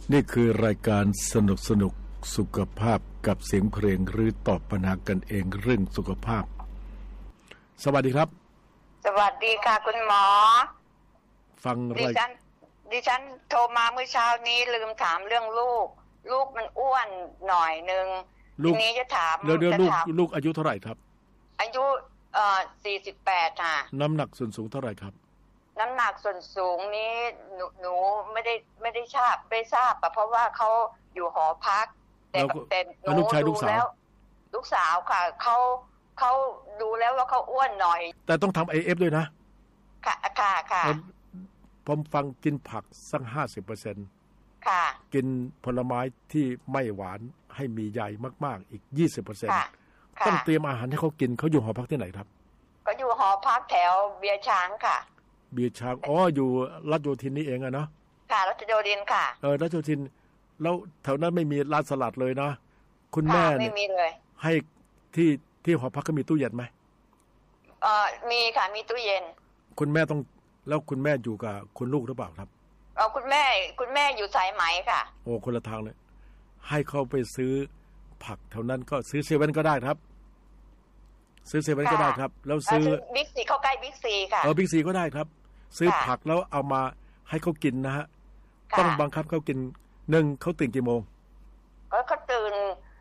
นี่คือรายการสนุกสุขภาพกับเสียงเพลงหรือตอบปัญหากันเองเรื่องสุขภาพสวัสดีครับสวัสดีค่ะคุณหมอฟังดิฉันโทรมาเมื่อเช้านี้ลืมถามเรื่องลูกมันอ้วนหน่อยนึงทีนี้จะถามลูกอายุเท่าไหร่ครับอายุ48ค่ะน้ำหนักส่วนสูงเท่าไหร่ครับน้ำหนักส่วนสูงนี้หนูไม่ได้ทราบเพราะว่าเขาอยู่หอพักแต่หนูดูแล้วลูกสาวค่ะเขาดูแล้วว่าเขาอ้วนหน่อยแต่ต้องทำ IF ด้วยนะค่ะผมฟังกินผักสัก 50% ค่ะกินผลไม้ที่ไม่หวานให้มีใยมากๆอีก 20% ต้องเตรียมอาหารให้เขากินเขาอยู่หอพักที่ไหนครับก็อยู่หอพักแถวเบียร์ช้างค่ะเบียร์ช้างอยู่รัชโยธินนี่เองอะเนาะค่ะรัชโยธินค่ะรัชโยธินแล้วแถวนั้นไม่มีร้านสลัดเลยนะคุณแม่ไม่มีเลยให้ที่หอพักก็มีตู้เย็นไหมมีค่ะมีตู้เย็นคุณแม่ต้องแล้วคุณแม่อยู่กับคุณลูกหรือเปล่าครับคุณแม่อยู่สายไหมค่ะโอ้คนละทางเลยให้เขาไปซื้อผักแถวนั้นก็ซื้อเซเว่นก็ได้ครับซื้อเซเว่นก็ได้ครับแล้วซื้อบิ๊กซีเข้าใกล้บิ๊กซีค่ะบิ๊กซีก็ได้ครับซื้อผักแล้วเอามาให้เขากินนะฮะต้องบังคับเขากิน1เขาตื่นกี่โมงเขาตื่น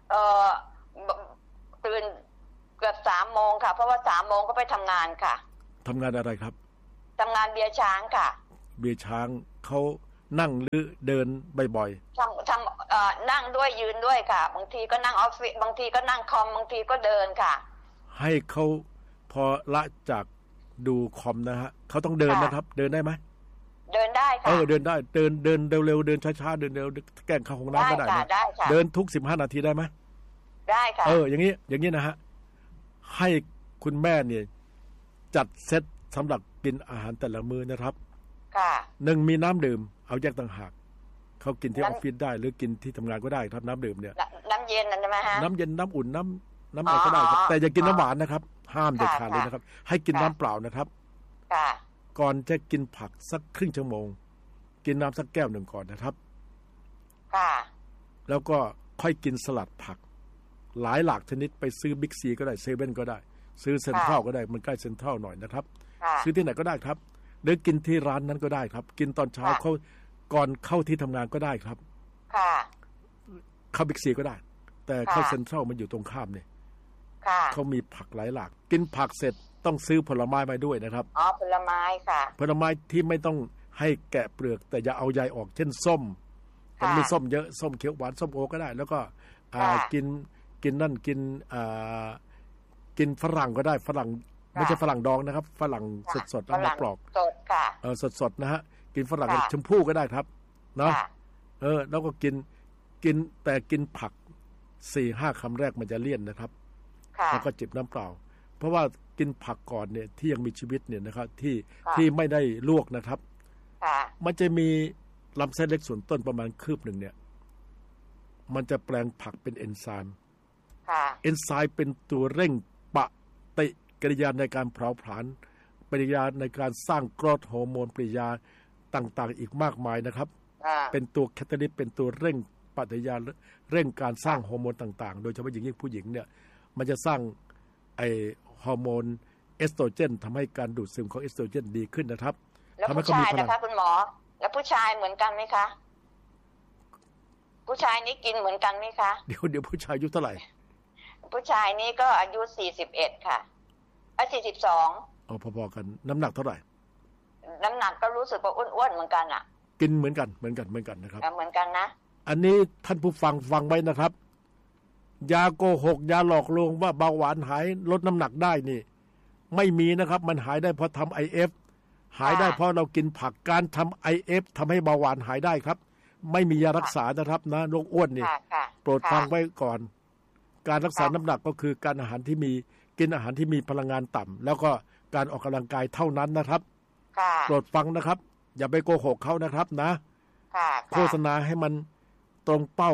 เกือบ3 โมงค่ะเพราะว่า3 โมงก็ไปทำงานค่ะทำงานอะไรครับทำงานเบียร์ช้างค่ะเบียร์ช้างเขานั่งหรือเดินบ่อยๆนั่งด้วยยืนด้วยค่ะบางทีก็นั่งออฟฟิศบางทีก็นั่งคอมบางทีก็เดินค่ะให้เขาพอละจากดูคอมนะฮะเขาต้องเดินนะครับเดินได้ไหมเดินได้ค่ะเดินได้เดินเร็วๆเดินช้าๆเดินเร็วแกล้งเข้าห้องน้ำก็ได้นะเดินทุก15 นาทีได้ไหมได้ค่ะอย่างนี้นะฮะให้คุณแม่เนี่ยจัดเซตสำหรับกินอาหารแต่ละมื้อนะครับค่ะ 1มีน้ำดื่มเอาแยกต่างหากเขากินที่ออฟฟิศได้หรือกินที่ทำงานก็ได้ครับน้ำดื่มเนี่ยน้ำเย็นใช่ไหมฮะน้ำเย็นน้ำอุ่นน้ำอะไรก็ได้ครับแต่อย่ากินน้ำหวานนะครับห้ามเด็ดขาดเลยนะครับให้กินน้ำเปล่านะครับค่ะก่อนจะกินผักสักครึ่งชั่วโมงกินน้ำสักแก้ว1ก่อนนะครับค่ะแล้วก็ค่อยกินสลัดผักหลายหลากชนิดไปซื้อบิ๊กซีก็ได้เซเว่นก็ได้ซื้อเซ็นทรัลก็ได้มันใกล้เซ็นทรัลหน่อยนะครับซื้อที่ไหนก็ได้ครับหรือกินที่ร้านนั้นก็ได้ครับกินตอนเช้าเขาก่อนเข้าที่ทำงานก็ได้ครับเข้าบิ๊กซีก็ได้แต่เข้าเซ็นทรัลมันอยู่ตรงข้ามเนี่ยเขามีผักหลายหลากกินผักเสร็จต้องซื้อผลไม้มาด้วยนะครับผลไม้ค่ะผลไม้ที่ไม่ต้องให้แกะเปลือกแต่อย่าเอาใยออกเช่นส้มมันมีส้มเยอะส้มเขียวหวานส้มโอก็ได้แล้วก็กินนั่นกินฝรั่งก็ได้ฝรั่งไม่ใช่ฝรั่งดองนะครับฝรั่งสดๆแล้วมาปลอกสดค่ะสดๆนะฮะกินฝรั่งชมพู่ก็ได้ครับเนาะแล้วก็กินแต่กินผัก 4-5 คำแรกมันจะเลี่ยนนะครับแล้วก็จิบน้ำเปล่าเพราะว่ากินผักก่อนเนี่ยที่ยังมีชีวิตเนี่ยนะครับที่ไม่ได้ลวกนะครับมันจะมีลำไส้เล็กส่วนต้นประมาณคืบหนึ่งเนี่ยมันจะแปลงผักเป็นเอนไซม์เอนไซม์เป็นตัวเร่งปฏิกิริยาในการเผาผลาญปฏิกิริยาในการสร้างกรดฮอร์โมนปฏิกิริยาต่างๆอีกมากมายนะครับเป็นตัวแคตาลิสต์เป็นตัวเร่งปฏิกิริยาเร่งการสร้างฮอร์โมนต่างๆโดยเฉพาะอย่างยิ่งผู้หญิงเนี่ยมันจะสร้างฮอร์โมนเอสโตรเจนทำให้การดูดซึมของเอสโตรเจนดีขึ้นนะครับแล้วผู้ชายนะคะคุณหมอแล้วผู้ชายเหมือนกันไหมคะผู้ชายนี้กินเหมือนกันไหมคะเดี๋ยวผู้ชายอายุเท่าไหร่ผู้ชายนี้ก็อายุ41ค่ะ42 พอๆกันน้ำหนักเท่าไหร่น้ำหนักก็รู้สึกว่าอ้วนๆเหมือนกันอ่ะกินเหมือนกันนะครับเหมือนกันนะอันนี้ท่านผู้ฟังไว้นะครับยาโกหกยาหลอกลวงว่าเบาหวานหายลดน้ำหนักได้นี่ไม่มีนะครับมันหายได้เพราะทำ IF หายได้เพราะเรากินผักการทำ IF ทำให้เบาหวานหายได้ครับไม่มียารักษานะครับนะโรคอ้วนนี่โปรดฟังไว้ก่อนการรักษาน้ำหนักก็คือการกินอาหารที่มีพลังงานต่ำแล้วก็การออกกำลังกายเท่านั้นนะครับโปรดฟังนะครับอย่าไปโกหกเขานะครับนะโฆษณาให้มันตรงเป้า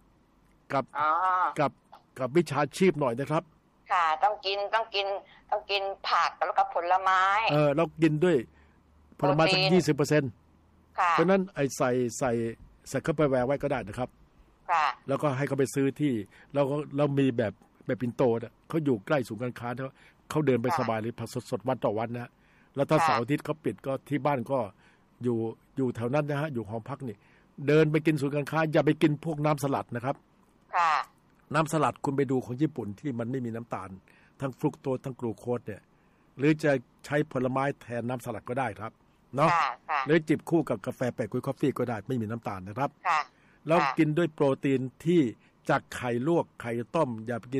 กับวิชาชีพหน่อยนะครับค่ะต้องกินผักแล้วก็ผลไม้แล้วกินด้วยผลไม้สัก 20% เพราะนั้นใส่ใส่เข้าไปแวร์ไว้ก็ได้นะครับแล้วก็ให้เขาไปซื้อที่แล้วก็เรามีแบบปิ่นโตนะเขาอยู่ใกล้ศูนย์การค้าเขาเดินไปสบายเลยผักสดๆวันต่อวันนะแล้วถ้าเสาร์อาทิตย์เขาปิดก็ที่บ้านก็อยู่แถวนั้นนะฮะอยู่หอพักนี่เดินไปกินศูนย์การค้าอย่าไปกินพวกน้ำสลัดนะครับน้ำสลัดคุณไปดูของญี่ปุ่นที่มันไม่มีน้ำตาลทั้งฟรุกโตสทั้งกลูโคสเนี่ยหรือจะใช้ผลไม้แทนน้ำสลัดก็ได้ครับเนาะหรือจิบคู่กับกาแฟแปะกุ้ยคอฟฟี่ก็ได้ไม่มีน้ำตาลนะครับแล้วกินด้วยโปรตีนที่จากไข่ลวกไข่ต้มอย่าไปกิน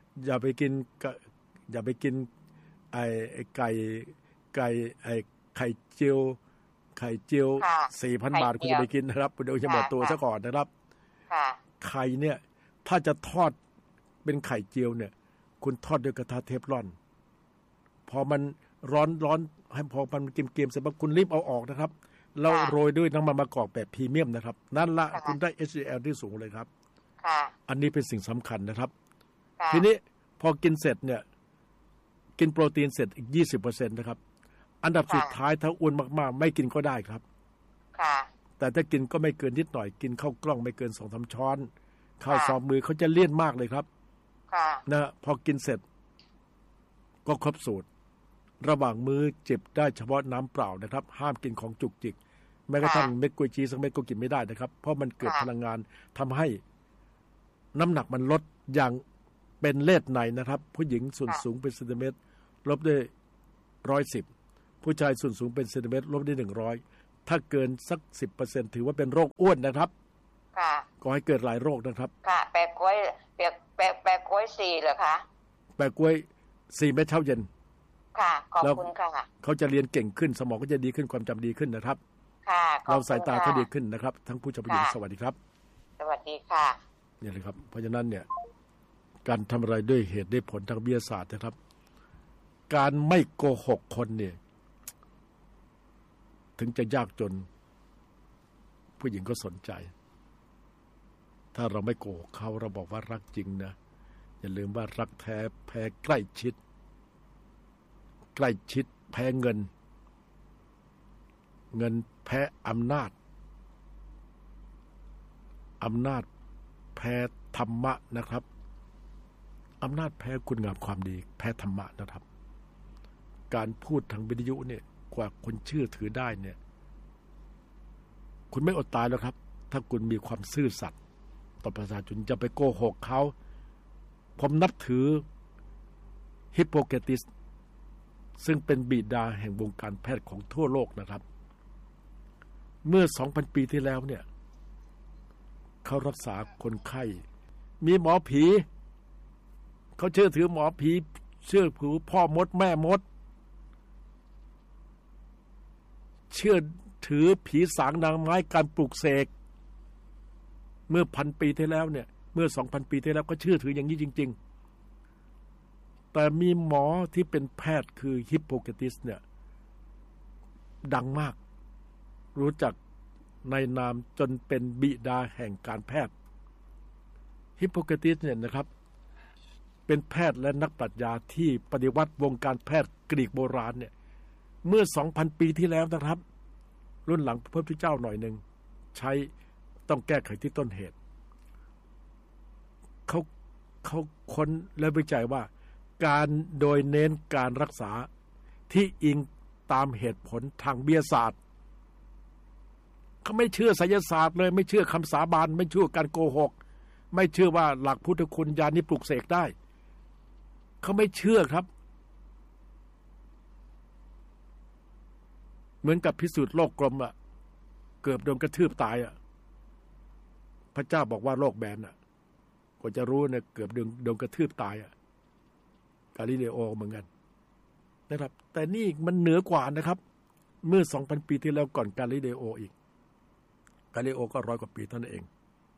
ไอ้ไข่เจียว4,000 บาทคุณจะไปกินนะครับเดี๋ยวจะหมดตัวซะก่อนนะครับไข่เนี่ยถ้าจะทอดเป็นไข่เจียวเนี่ยคุณทอดด้วยกระทะเทฟลอนพอมันร้อนให้พอมันเกรียมๆเสร็จปุ๊บคุณรีบเอาออกนะครับแล้วโรยด้วยน้ำมันมะกอกแบบพรีเมียมนะครับนั่นละคุณได้ HDL ที่สูงเลยครับอันนี้เป็นสิ่งสำคัญนะครับทีนี้พอกินเสร็จเนี่ยกินโปรตีนเสร็จอีก 20% นะครับอันดับสุดท้ายถ้าอ้วนมากๆไม่กินก็ได้ครับแต่ถ้ากินก็ไม่เกินนิดหน่อยกินข้าวกล้องไม่เกิน 2-3 ช้อนข้าว2 มือเขาจะเลี่ยนมากเลยครับนะพอกินเสร็จก็ครบสูตรระหว่างมื้อจิบได้เฉพาะน้ำเปล่านะครับห้ามกินของจุกจิกแม้กระทั่งเม็ดกุยจีสักเม็ดก็กินไม่ได้นะครับเพราะมันเกิดพลังงานทำให้น้ำหนักมันลดอย่างเป็นเลศในนะครับผู้หญิงส่วนสูงเป็นเซนติเมตรลบได้110ผู้ชายส่วนสูงเป็นเซนติเมตรลบได้100ถ้าเกินสัก 10% ถือว่าเป็นโรคอ้วนนะครับก็ให้เกิดหลายโรคนะครับแปะกล้วย4เหรอคะแปะกล้วย4 เม็ดเช้าเย็นค่ะขอบคุณค่ะเขาจะเรียนเก่งขึ้นสมองก็จะดีขึ้นความจำดีขึ้นนะครับค่ะเราสายตาเขาดีขึ้นนะครับทั้งผู้ชมผู้หญิงสวัสดีครับสวัสดีค่ะนี่เลยครับเพราะฉะนั้นเนี่ยการทำอะไรด้วยเหตุด้วยผลทางวิทยาศาสตร์นะครับการไม่โกหกคนเนี่ยถึงจะยากจนผู้หญิงก็สนใจถ้าเราไม่โกหกเขาเราบอกว่ารักจริงนะอย่าลืมว่ารักแท้แพ้ใกล้ชิดแพ้เงินแพ้อำนาจแพ้ธรรมะนะครับอำนาจแพ้คุณงามความดีแพ้ธรรมะนะครับการพูดทางวิทยุเนี่ยกว่าคนเชื่อถือได้เนี่ยคุณไม่อดตายแล้วครับถ้าคุณมีความซื่อสัตย์ต่อประชาชนจะไปโกหกเขาผมนับถือฮิปโปเครติสซึ่งเป็นบิดาแห่งวงการแพทย์ของทั่วโลกนะครับเมื่อ 2,000 ปีที่แล้วเนี่ยเขารักษาคนไข้มีหมอผีเขาเชื่อถือหมอผีเชื่อถือพ่อมดแม่มดเชื่อถือผีสางนางไม้การปลูกเสกเมื่อ 1,000 ปีที่แล้วเนี่ยเมื่อ 2,000 ปีที่แล้วก็เชื่อถืออย่างนี้จริงๆแต่มีหมอที่เป็นแพทย์คือฮิปโปเครติสเนี่ยดังมากรู้จักในนามจนเป็นบิดาแห่งการแพทย์ฮิปโปเครติสเนี่ยนะครับเป็นแพทย์และนักปรัชญาที่ปฏิวัติวงการแพทย์กรีกโบราณเนี่ยเมื่อ 2,000 ปีที่แล้วนะครับรุ่นหลังพระพุทธเจ้าหน่อยหนึ่งใช้ต้องแก้ไขที่ต้นเหตุเขาค้นและวิจัยว่าการโดยเน้นการรักษาที่อิงตามเหตุผลทางวิทยาศาสตร์เขาไม่เชื่อไสยศาสตร์เลยไม่เชื่อคำสาบานไม่เชื่อการโกหกไม่เชื่อว่าหลักพุทธคุณญาณนี้ปลุกเสกได้เขาไม่เชื่อครับเหมือนกับพิสูจน์โลกกลมอะเกือบโดนกระทืบตายอะพระเจ้าบอกว่าโลกแบนอะก็จะรู้เนี่ยเกือบโดนกระทืบตายอะกาลิเลโอเหมือนกันนะครับแต่นี่มันเหนือกว่านะครับเมื่อ 2,000 ปีที่แล้วก่อนกาลิเลโออีกกาลิเลโอก็100 กว่าปีเท่านั้นเอง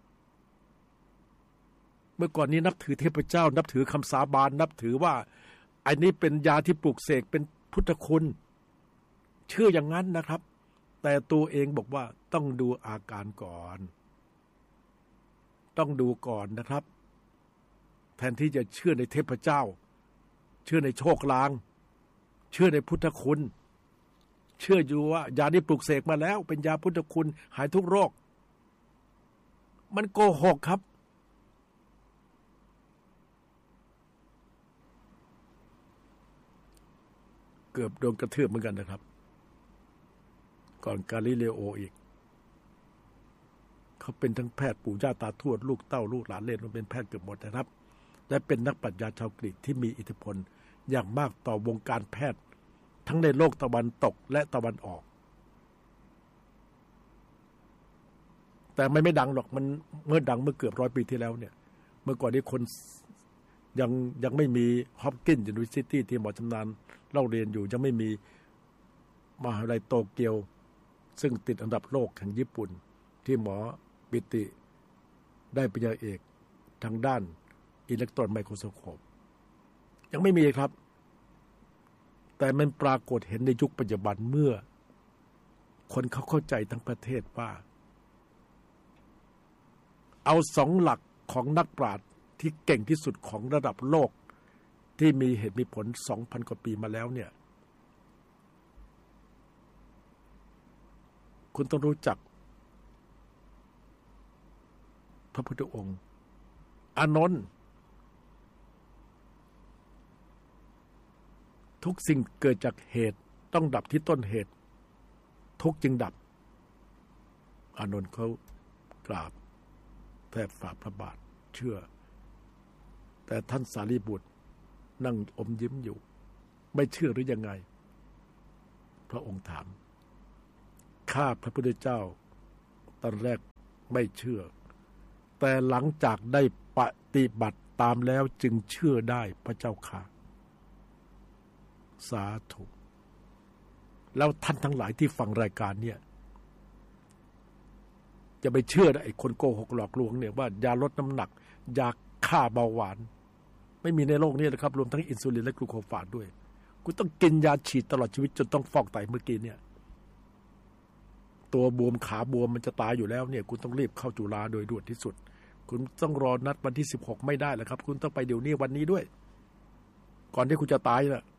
เมื่อก่อนนี้นับถือเทพเจ้านับถือคำสาบานนับถือว่าอันนี้เป็นยาที่ปลูกเสกเป็นพุทธคุณเชื่ออย่างนั้นนะครับแต่ตัวเองบอกว่าต้องดูอาการก่อนต้องดูก่อนนะครับแทนที่จะเชื่อในเทพเจ้าเชื่อในโชคลางเชื่อในพุทธคุณเชื่ออยู่ว่ายานี้ปลูกเสกมาแล้วเป็นยาพุทธคุณหายทุกโรคมันโกหกครับเกือบโดนกระทืบเหมือนกันนะครับก่อนกาลิเลโออีกเขาเป็นทั้งแพทย์ปู่ย่าตาทวดลูกเต้าลูกหลานเล่นมันเป็นแพทย์เกือบหมดนะครับและเป็นนักปรัชญาชาวกรีกที่มีอิทธิพลอย่างมากต่อวงการแพทย์ทั้งในโลกตะวันตกและตะวันออกแต่ไม่ดังหรอกมันเมื่อดังเมื่อเกือบ100 ปีที่แล้วเนี่ยเมื่อก่อนนี้คนยังไม่มีฮอปกินส์ยูนิเวอร์ซิตี้ที่หมอชำนาญเล่าเรียนอยู่ยังไม่มีมหาวิทยาลัยโตเกียวซึ่งติดอันดับโลกแห่งญี่ปุ่นที่หมอปิติได้ปริญญาเอกทางด้านอิเล็กตรอนไมโครสโคปยังไม่มีครับแต่มันปรากฏเห็นในยุคปัจจุบันเมื่อคนเขาเข้าใจทั้งประเทศว่าเอา2 หลักของนักปราชญ์ที่เก่งที่สุดของระดับโลกที่มีเหตุมีผล 2,000 กว่าปีมาแล้วเนี่ยคุณต้องรู้จักพระพุทธองค์อานนท์ทุกสิ่งเกิดจากเหตุต้องดับที่ต้นเหตุทุกจึงดับอานนท์เขากราบแทบฝ่าพระบาทเชื่อแต่ท่านสารีบุตรนั่งอมยิ้มอยู่ไม่เชื่อหรือยังไงพระองค์ถามข้าพระพุทธเจ้าตอนแรกไม่เชื่อแต่หลังจากได้ปฏิบัติตามแล้วจึงเชื่อได้พระเจ้าค่ะสาธุแล้วท่านทั้งหลายที่ฟังรายการเนี่ยจะไปเชื่อนะไอ้คนโกหกหลอกลวงเนี่ยว่ายาลดน้ำหนักยาฆ่าเบาหวานไม่มีในโลกนี้นะครับรวมทั้งอินซูลินและกลูโคฟาจด้วยคุณต้องกินยาฉีดตลอดชีวิตจนต้องฟอกไตเมื่อกี้เนี่ยตัวบวมขาบวมมันจะตายอยู่แล้วเนี่ยคุณต้องรีบเข้าจุฬาโดยด่วนที่สุดคุณต้องรอนัดวันที่16ไม่ได้แล้วครับคุณต้องไปเดี๋ยวนี้วันนี้ด้วยก่อนที่คุณจะตายน่ะ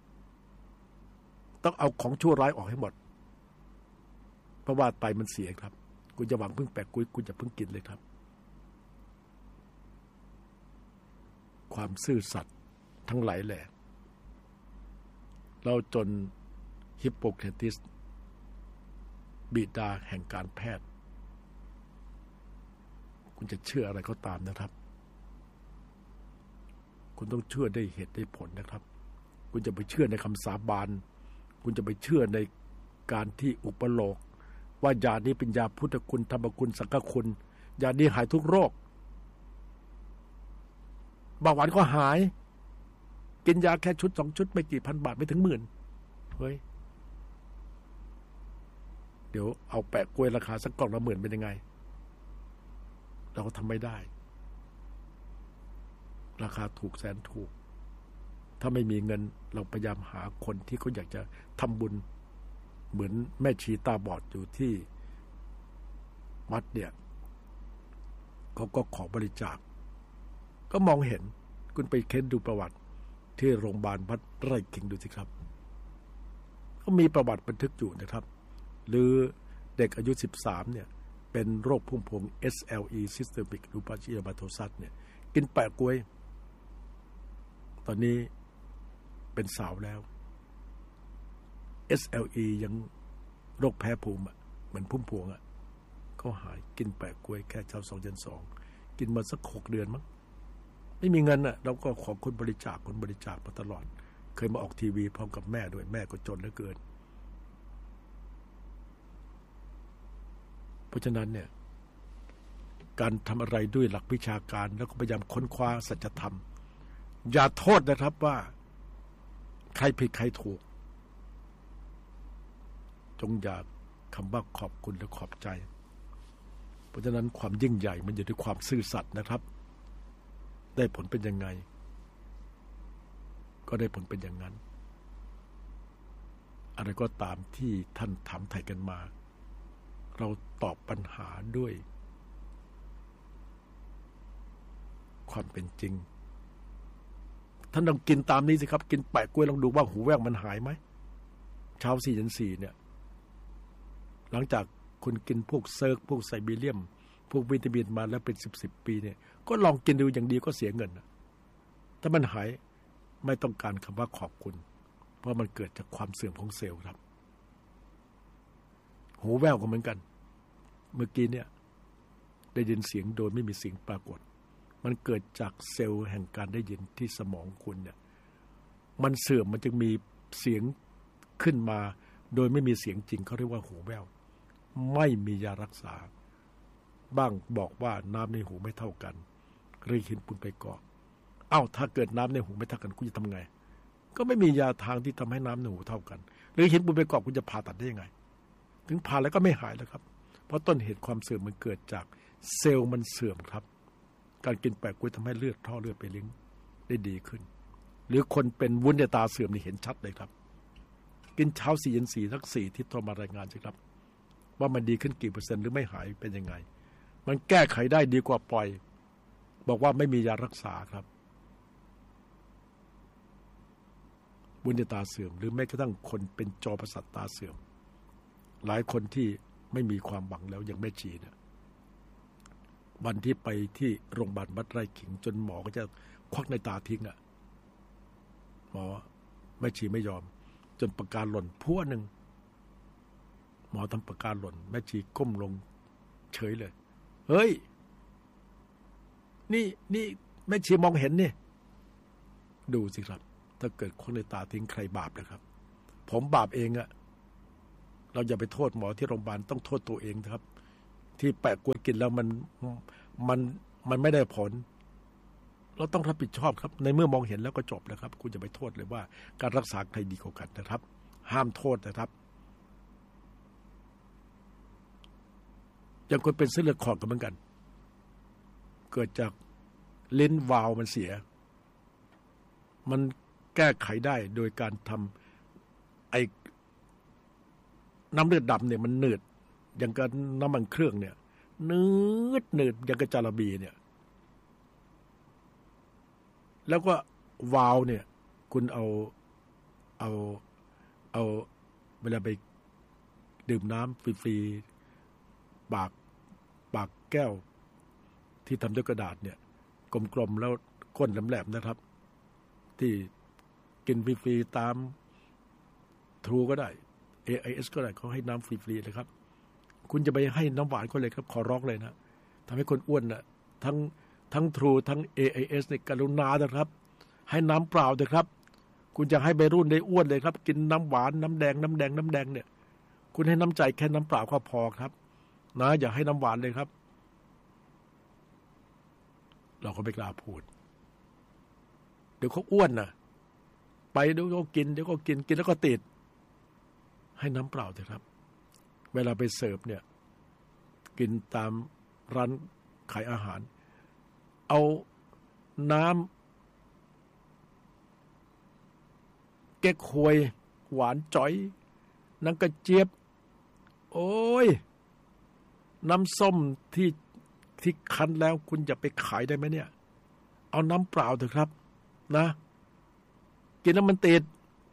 ต้องเอาของชั่วร้ายออกให้หมดเพราะว่าไตมันเสียครับคุณจะหวังพึ่งแปะกุ้ยคุณจะพึ่งกินเลยครับความซื่อสัตย์ทั้งหลายแหละเราจนฮิปโปเครติสบิดาแห่งการแพทย์คุณจะเชื่ออะไรก็ตามนะครับคุณต้องเชื่อได้เหตุได้ผลนะครับคุณจะไปเชื่อในคำสาบานคุณจะไปเชื่อในการที่อุปโลกว่ายานี้เป็นยาพุทธคุณธรรมคุณสังฆคุณยานี้หายทุกโรคเบาหวานก็หายกินยาแค่ชุด2 ชุดไม่กี่พันบาทไม่ถึงหมื่นเฮ้ยเดี๋ยวเอาแปะกล้วยราคาสักกล่องละ10,000เป็นยังไงเราก็ทำไม่ได้ราคาถูกแสนถูกถ้าไม่มีเงินเราพยายามหาคนที่เขาอยากจะทำบุญเหมือนแม่ชีตาบอดอยู่ที่วัดเนี่ยเขาก็ขอบริจาคก็มองเห็นคุณไปเค้นดูประวัติที่โรงพยาบาลวัดไร่ขิงดูสิครับเขามีประวัติบันทึกอยู่นะครับหรือเด็กอายุ13เนี่ยเป็นโรคพุ่มพวง SLE Systemic Lupus Erythematosus เนี่ยกินแปะกล้วยตอนนี้เป็นสาวแล้ว SLE ยังโรคแพ้ภูมิเหมือนพุ่มพวงเขาหายกินแปะกล้วยแค่เช้า2 เย็น 2กินมาสัก6 เดือนมั้งไม่มีเงินเราก็ขอคนบริจาคมาตลอดเคยมาออกทีวีพร้อมกับแม่ด้วยแม่ก็จนเหลือเกินเพราะฉะนั้นเนี่ยการทำอะไรด้วยหลักวิชาการแล้วก็พยายามค้นคว้าสัจธรรมอย่าโทษนะครับว่าใครผิดใครถูกจงอย่าคำว่าขอบคุณและขอบใจเพราะฉะนั้นความยิ่งใหญ่มันอยู่ที่ความซื่อสัตย์นะครับได้ผลเป็นยังไงก็ได้ผลเป็นอย่างนั้นอะไรก็ตามที่ท่านถามไถ่กันมาเราตอบปัญหาด้วยความเป็นจริงท่านต้องกินตามนี้สิครับกินแปะกล้วยลองดูว่าหูแว่วมันหายไหมเช้า4 เย็น 4เนี่ยหลังจากคุณกินพวกเซิร์กพวกไซบีเรียมพวกวิตามินมาแล้วเป็น10 ปีเนี่ยก็ลองกินดูอย่างดีก็เสียเงินนะถ้ามันหายไม่ต้องการคำว่าขอบคุณเพราะมันเกิดจากความเสื่อมของเซลล์ครับหูแว่วก็เหมือนกันเมื่อกี้เนี่ยได้ยินเสียงโดยไม่มีเสียงปรากฏมันเกิดจากเซลล์แห่งการได้ยินที่สมองคุณเนี่ยมันเสื่อมมันจึงมีเสียงขึ้นมาโดยไม่มีเสียงจริงเขาเรียกว่าหูแว่วไม่มียารักษาบ้างบอกว่าน้ำในหูไม่เท่ากันเรียกหินปูนไปเกาะถ้าเกิดน้ำในหูไม่เท่ากันคุณจะทำไงก็ไม่มียาทางที่ทำให้น้ำในหูเท่ากันหรือหินปูนไปเกาะคุณจะผ่าตัดได้ยังไงถึงผ่าแล้วก็ไม่หายแล้วครับเพราะต้นเหตุความเสื่อมมันเกิดจากเซลล์มันเสื่อมครับการกินแปะกล้วยทำให้เลือดท่อเลือดไปเลี้ยงได้ดีขึ้นหรือคนเป็นวุ้นในตาเสื่อมนี่เห็นชัดเลยครับกินเช้า4 เย็น 4ทั้ง4ที่โทรมารายงานใช่ครับว่ามันดีขึ้นกี่เปอร์เซ็นต์หรือไม่หายเป็นยังไงมันแก้ไขได้ดีกว่าปล่อยบอกว่าไม่มียารักษาครับวุ้นในตาเสื่อมหรือแม้กระทั่งคนเป็นจอประสาทตาเสื่อมหลายคนที่ไม่มีความหวังแล้วอย่างแม่ชีเนี่ยวันที่ไปที่โรงพยาบาลวัดไร่ขิงจนหมอก็จะควักในตาทิ้งหมอแม่ชีไม่ยอมจนปากกาหล่นพั่วหนึ่งหมอทำปากกาหล่นแม่ชีก้มลงเฉยเลยเฮ้ยนี่แม่ชีมองเห็นนี่ดูสิครับถ้าเกิดควักในตาทิ้งใครบาปนะครับผมบาปเองเราอย่าไปโทษหมอที่โรงพยาบาลต้องโทษตัวเองนะครับที่แปะกล้วยกินแล้วมันไม่ได้ผลเราต้องรับผิดชอบครับในเมื่อมองเห็นแล้วก็จบแล้วครับคุณจะไปโทษเลยว่าการรักษาใครดีกว่ากันนะครับห้ามโทษนะครับอย่างคนเป็นเส้นเลือดขอดก็เหมือนกันเกิดจากลิ้นวาล์วมันเสียมันแก้ไขได้โดยการทำไอ้น้ำเลือดดำเนี่ยมันหนืดอย่างกับน้ำมันเครื่องเนี่ยหนืดอย่างกับจาระบีเนี่ยแล้วก็วาล์วเนี่ยคุณเอาเวลาไปดื่มน้ำฟรีๆปากแก้วที่ทำด้วยกระดาษเนี่ยกลมๆแล้วก้นแหลมๆนะครับที่กินฟรีๆตามทรูก็ได้ AIS ก็ได้เขาให้น้ำฟรีๆเลยครับคุณจะไปให้น้ำหวานเขาเลยครับขอร้องเลยนะทำให้คนอ้วนนะทั้งทรูทั้ง AIS เนี่ยกรุณานะครับให้น้ำเปล่าเถอะครับคุณจะให้วัยรุ่นได้อ้วนเลยครับกินน้ำหวานน้ำแดงเนี่ยคุณให้น้ำใจแค่น้ำเปล่าก็พอครับนะอย่าให้น้ำหวานเลยครับเราก็ไม่กล้าพูดเดี๋ยวเขาอ้วนนะไปเดี๋ยวก็กินแล้วก็ติดให้น้ำเปล่าเถอะครับเวลาไปเสิร์ฟเนี่ยกินตามร้านขายอาหารเอาน้ำเก๊กฮวยหวานจ๋อยน้ำกระเจี๊ยบโอ้ยน้ำส้มที่คั้นแล้วคุณจะไปขายได้ไหมเนี่ยเอาน้ำเปล่าเถอะครับนะกินแล้วมันติด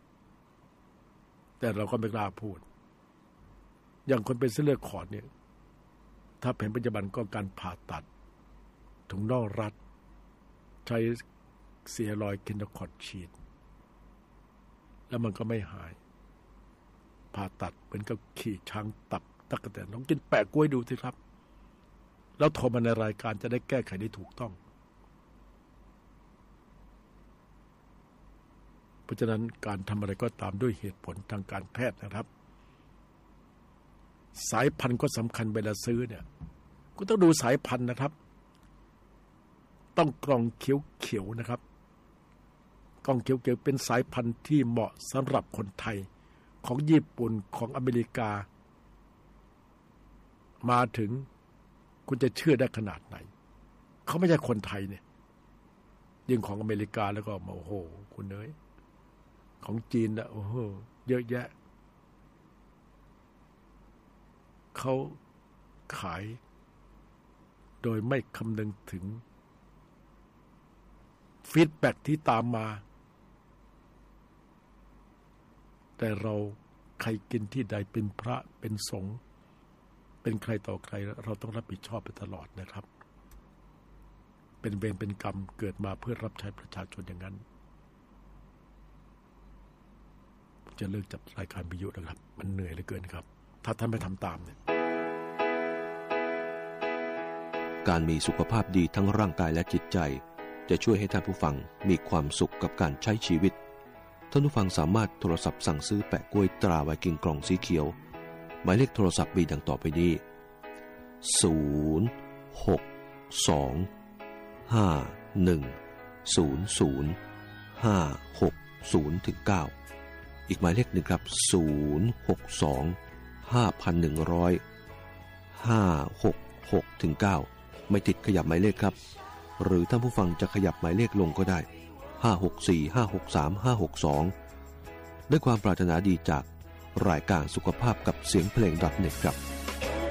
แต่เราก็ไม่กล้าพูดอย่างคนเป็นเส้นเลือดขอดเนี่ยถ้าแผนปัจจุบันก็การผ่าตัดถุงน่องรัดใช้สเตียรอยด์เคนโดคอร์ติดแล้วมันก็ไม่หายผ่าตัดเหมือนกับขี่ช้างตับตะกะแตนลองกินแปะกล้วยดูสิครับแล้วโทรมาในรายการจะได้แก้ไขได้ถูกต้องเพราะฉะนั้นการทำอะไรก็ตามด้วยเหตุผลทางการแพทย์นะครับสายพันธุ์ก็สำคัญเวลาซื้อเนี่ยก็ต้องดูสายพันธุ์นะครับต้องกล่องเขียวๆนะครับกล่องเขียวๆเป็นสายพันธุ์ที่เหมาะสำหรับคนไทยของญี่ปุ่นของอเมริกามาถึงคุณจะเชื่อได้ขนาดไหนเขาไม่ใช่คนไทยเนี่ยยิ่งของอเมริกาแล้วก็โอ้โหคุณเอ๋ยของจีนนะโอ้โหเยอะแยะเขาขายโดยไม่คำนึงถึงฟีดแบ็กที่ตามมาแต่เราใครกินที่ใดเป็นพระเป็นสงฆ์เป็นใครต่อใครเราต้องรับผิดชอบไปตลอดนะครับเป็นเวรเป็นกรรมเกิดมาเพื่อรับใช้ประชาชนอย่างนั้นจะเลิกจัดรายการวิทยุนะครับมันเหนื่อยเหลือเกินครับถ้าท่านไม่ทำตามเนี่ยการมีสุขภาพดีทั้งร่างกายและจิตใจจะช่วยให้ท่านผู้ฟังมีความสุขกับการใช้ชีวิตท่านผู้ฟังสามารถโทรศัพท์สั่งซื้อแปะกล้วยตราไวกิ้งกล่องสีเขียวหมายเลขโทรศัพท์มีดังต่อไปนี้06251005609อีกหมายเลขหนึ่งครับ062-5100-566-9ไม่ติดขยับหมายเลขครับหรือท่านผู้ฟังจะขยับหมายเลขลงก็ได้564-563-562ด้วยความปรารถนาดีจากรายการสุขภาพกับเสียงเพลง .net ครับ